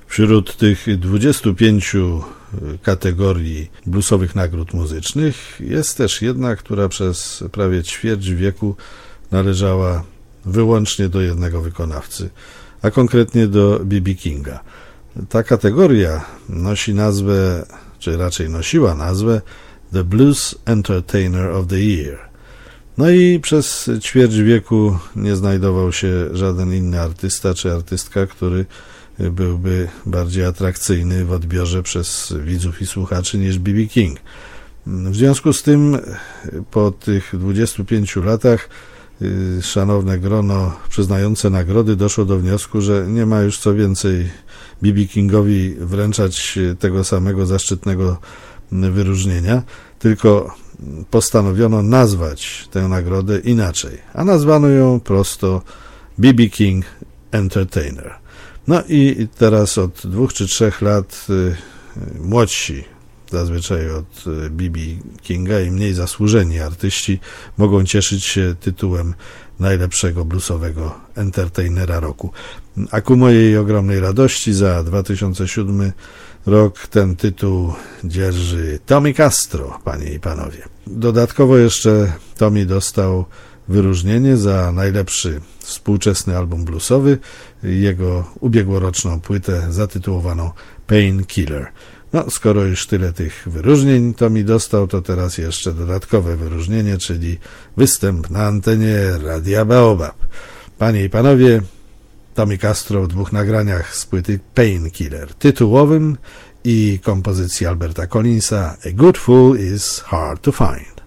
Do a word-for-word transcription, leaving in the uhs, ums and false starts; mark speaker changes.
Speaker 1: Wśród tych dwudziestu pięciu kategorii bluesowych nagród muzycznych jest też jedna, która przez prawie ćwierć wieku należała wyłącznie do jednego wykonawcy, a konkretnie do B B Kinga. Ta kategoria nosi nazwę, czy raczej nosiła nazwę The Blues Entertainer of the Year. No i przez ćwierć wieku nie znajdował się żaden inny artysta czy artystka, który byłby bardziej atrakcyjny w odbiorze przez widzów i słuchaczy niż B B King. W związku z tym po tych dwudziestu pięciu latach szanowne grono przyznające nagrody doszło do wniosku, że nie ma już co więcej B B Kingowi wręczać tego samego zaszczytnego wyróżnienia, tylko postanowiono nazwać tę nagrodę inaczej, a nazwano ją prosto B B King Entertainer. No i teraz od dwóch czy trzech lat młodsi, zazwyczaj od B B Kinga i mniej zasłużeni artyści mogą cieszyć się tytułem najlepszego bluesowego entertainera roku. A ku mojej ogromnej radości za dwa tysiące siódmy rok ten tytuł dzierży Tommy Castro, panie i panowie. Dodatkowo jeszcze Tommy dostał wyróżnienie za najlepszy współczesny album bluesowy, jego ubiegłoroczną płytę zatytułowaną Painkiller. No, skoro już tyle tych wyróżnień Tommy dostał, to teraz jeszcze dodatkowe wyróżnienie, czyli występ na antenie Radia Baobab. Panie i panowie, Tommy Castro w dwóch nagraniach z płyty Painkiller, tytułowym i kompozycji Alberta Collinsa A Good Fool is Hard to Find.